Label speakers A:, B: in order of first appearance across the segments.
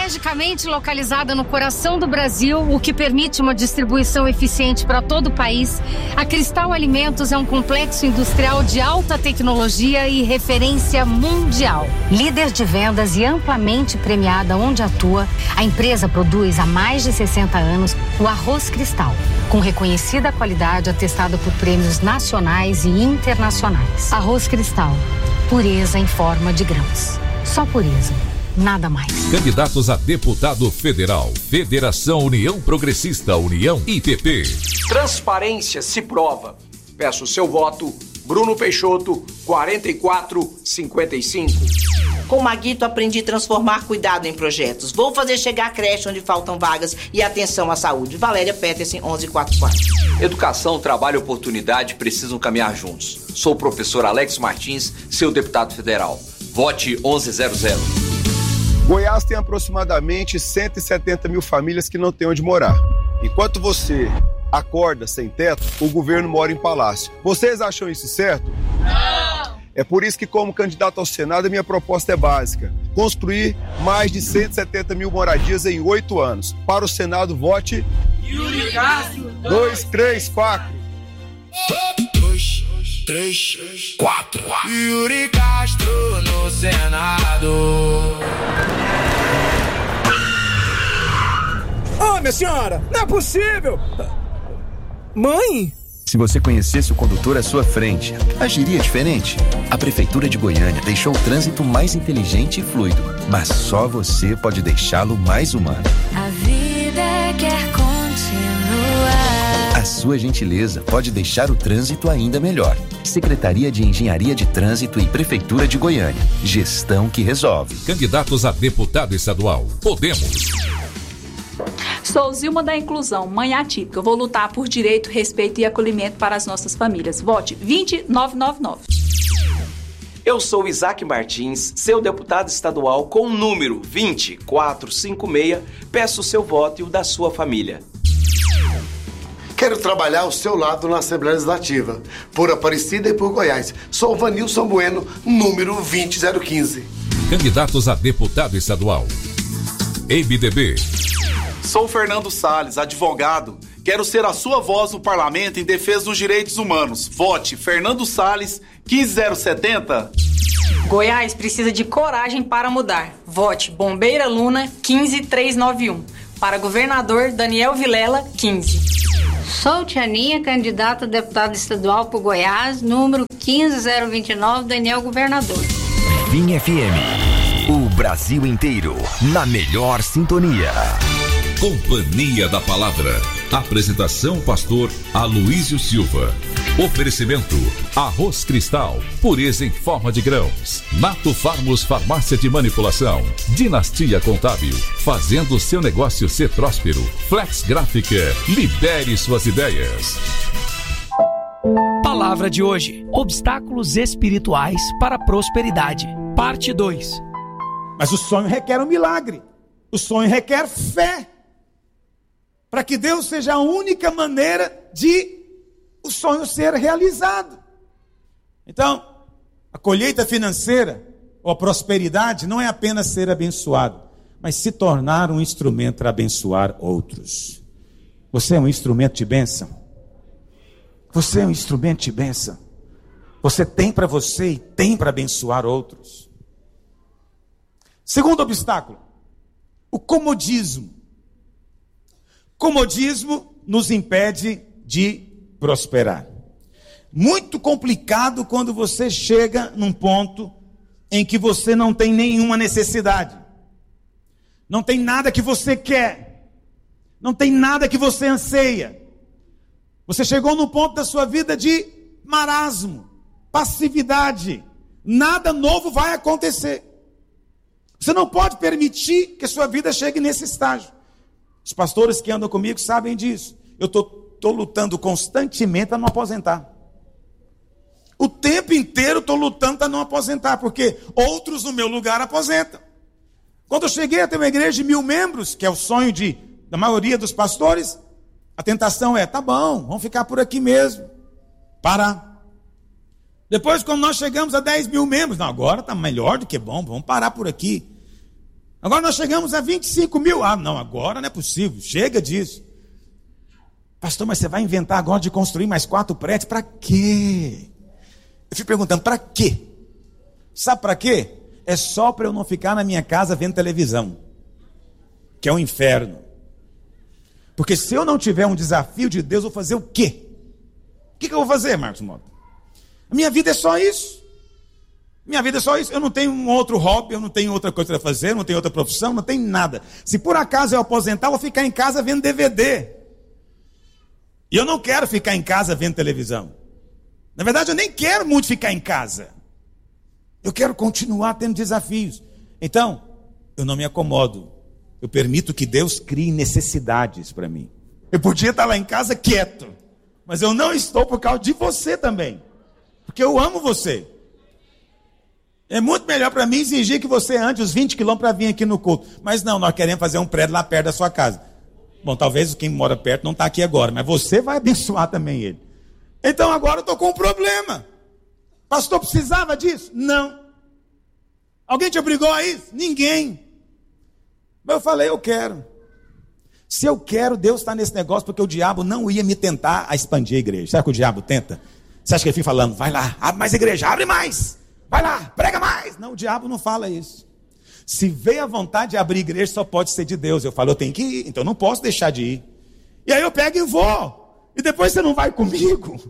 A: Estrategicamente localizada no coração do Brasil, o que permite uma distribuição eficiente para todo o país, a Cristal Alimentos é um complexo industrial de alta tecnologia e referência mundial. Líder de vendas e amplamente premiada onde atua, a empresa produz há mais de 60 anos o arroz Cristal, com reconhecida qualidade atestada por prêmios nacionais e internacionais. Arroz Cristal, pureza em forma de grãos. Só pureza. Nada mais.
B: Candidatos a deputado federal. Federação União Progressista, União IPP.
C: Transparência se prova. Peço o seu voto. Bruno Peixoto, 4455.
D: Com Maguito aprendi a transformar cuidado em projetos. Vou fazer chegar a creche onde faltam vagas e atenção à saúde. Valéria Peterson, 1144.
C: Educação, trabalho e oportunidade precisam caminhar juntos. Sou o professor Alex Martins, seu deputado federal. Vote 1100.
E: Goiás tem aproximadamente 170 mil famílias que não têm onde morar. Enquanto você acorda sem teto, o governo mora em palácio. Vocês acham isso certo?
F: Não!
E: É por isso que, como candidato ao Senado, a minha proposta é básica. Construir mais de 170 mil moradias em 8 anos. Para o Senado, vote...
F: Yuri Castro.
E: 2, 3, 4.
F: 2, 3, 4. Yuri Castro no Senado.
G: Ô, minha senhora, não é possível! Mãe?
H: Se você conhecesse o condutor à sua frente, agiria diferente. A Prefeitura de Goiânia deixou o trânsito mais inteligente e fluido, mas só você pode deixá-lo mais humano.
I: A vida quer continuar.
H: A sua gentileza pode deixar o trânsito ainda melhor. Secretaria de Engenharia de Trânsito e Prefeitura de Goiânia. Gestão que resolve.
B: Candidatos a deputado estadual. Podemos.
J: Sou Zilma da Inclusão, mãe atípica. Eu vou lutar por direito, respeito e acolhimento para as nossas famílias. Vote 20999.
C: Eu sou Isaac Martins, seu deputado estadual com o número 20456. Peço o seu voto e o da sua família.
K: Quero trabalhar ao seu lado na Assembleia Legislativa, por Aparecida e por Goiás. Sou Vanilson Bueno, número 20015.
B: Candidatos a deputado estadual. MDB.
L: Sou Fernando Salles, advogado. Quero ser a sua voz no parlamento em defesa dos direitos humanos. Vote Fernando Salles, 15070.
M: Goiás precisa de coragem para mudar. Vote Bombeira Luna, 15391. Para governador, Daniel Vilela, 15.
N: Sou Tianinha, candidata a deputada estadual por Goiás, número 15029, Daniel Governador.
O: Vim FM. O Brasil inteiro na melhor sintonia.
B: Companhia da Palavra. Apresentação pastor Aloísio Silva. Oferecimento Arroz Cristal, pureza em forma de grãos. Nato Farmos Farmácia de Manipulação. Dinastia Contábil, fazendo seu negócio ser próspero. Flex Gráfica, libere suas ideias.
P: Palavra de hoje: obstáculos espirituais para a prosperidade. Parte 2.
G: Mas o sonho requer um milagre. O sonho requer fé. Para que Deus seja a única maneira de o sonho ser realizado. Então, a colheita financeira ou a prosperidade não é apenas ser abençoado, mas se tornar um instrumento para abençoar outros. Você é um instrumento de bênção? Você é um instrumento de bênção? Você tem para você e tem para abençoar outros. Segundo obstáculo, o comodismo. Comodismo nos impede de prosperar. Muito complicado quando você chega num ponto em que você não tem nenhuma necessidade. Não tem nada que você quer. Não tem nada que você anseia. Você chegou num ponto da sua vida de marasmo, passividade. Nada novo vai acontecer. Você não pode permitir que a sua vida chegue nesse estágio. Os pastores que andam comigo sabem disso. Eu estou lutando constantemente para não aposentar. O tempo inteiro estou lutando para não aposentar, porque outros no meu lugar aposentam. Quando eu cheguei a ter uma igreja de 1.000 membros, que é o sonho da maioria dos pastores, a tentação é, tá bom, vamos ficar por aqui mesmo. Parar. Depois, quando nós chegamos a 10.000 membros, não, agora está melhor do que bom, vamos parar por aqui. Agora nós chegamos a 25 mil. Ah, não, agora não é possível. Chega disso. Pastor, mas você vai inventar agora de construir mais 4 prédios? Para quê? Eu fico perguntando, para quê? Sabe para quê? É só para eu não ficar na minha casa vendo televisão, que é um inferno. Porque se eu não tiver um desafio de Deus, eu vou fazer o quê? O que eu vou fazer, Marcos Mota? A minha vida é só isso. Minha vida é só isso. Eu não tenho um outro hobby, eu não tenho outra coisa para fazer, eu não tenho outra profissão, não tenho nada. Se por acaso eu aposentar, eu vou ficar em casa vendo DVD. E eu não quero ficar em casa vendo televisão. Na verdade, eu nem quero muito ficar em casa. Eu quero continuar tendo desafios. Então, eu não me acomodo. Eu permito que Deus crie necessidades para mim. Eu podia estar lá em casa quieto, mas eu não estou por causa de você também. Porque eu amo você. É muito melhor para mim exigir que você ande os 20 quilômetros para vir aqui no culto. Mas não, nós queremos fazer um prédio lá perto da sua casa. Bom, talvez quem mora perto não está aqui agora, mas você vai abençoar também ele. Então agora eu estou com um problema. Pastor, precisava disso? Não. Alguém te obrigou a isso? Ninguém. Mas eu falei, eu quero. Se eu quero, Deus está nesse negócio, porque o diabo não ia me tentar a expandir a igreja. Sabe que o diabo tenta? Você acha que ele fica falando, vai lá, abre mais igreja, abre mais. Vai lá, prega mais. Não, o diabo não fala isso. Se veio a vontade de abrir igreja, só pode ser de Deus. Eu falo, eu tenho que ir, então eu não posso deixar de ir. E aí eu pego e vou. E depois você não vai comigo.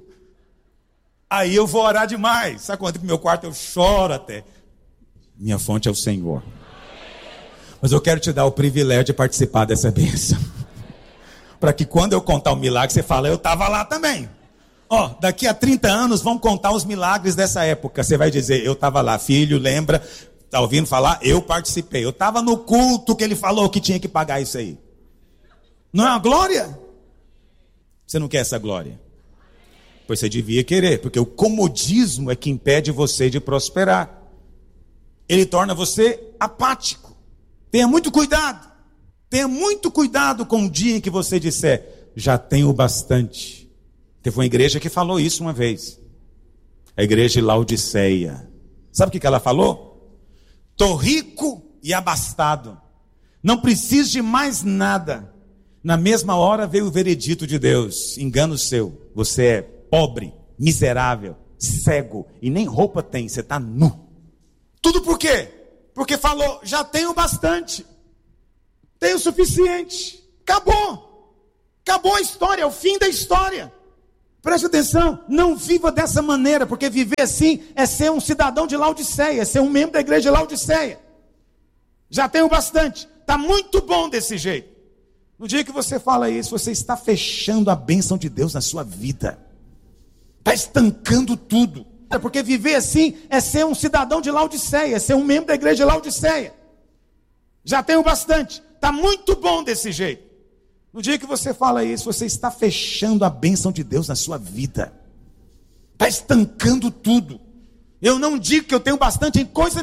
G: Aí eu vou orar demais. Sabe quando eu entro no meu quarto eu choro até. Minha fonte é o Senhor. Mas eu quero te dar o privilégio de participar dessa bênção. Para que quando eu contar o milagre, você fala, eu estava lá também. Ó, daqui a 30 anos vão contar os milagres dessa época. Você vai dizer, eu estava lá, filho, lembra? Está ouvindo falar? Eu participei. Eu estava no culto que ele falou que tinha que pagar isso aí. Não é uma glória? Você não quer essa glória? Pois você devia querer, porque o comodismo é que impede você de prosperar. Ele torna você apático. Tenha muito cuidado. Tenha muito cuidado com o dia em que você disser, já tenho bastante. Teve uma igreja que falou isso uma vez. A igreja de Laodiceia. Sabe o que ela falou? Estou rico e abastado. Não preciso de mais nada. Na mesma hora veio o veredito de Deus. Engano seu. Você é pobre, miserável, cego e nem roupa tem. Você está nu. Tudo por quê? Porque falou, já tenho bastante. Tenho o suficiente. Acabou. Acabou a história, é o fim da história. Preste atenção, não viva dessa maneira, porque viver assim é ser um cidadão de Laodiceia, é ser um membro da igreja de Laodiceia. Já tenho bastante, está muito bom desse jeito. No dia que você fala isso, você está fechando a bênção de Deus na sua vida. Está estancando tudo. Porque viver assim é ser um cidadão de Laodiceia, é ser um membro da igreja de Laodiceia. Já tenho bastante, está muito bom desse jeito. No dia que você fala isso, você está fechando a bênção de Deus na sua vida. Está estancando tudo. Eu não digo que eu tenho bastante em coisa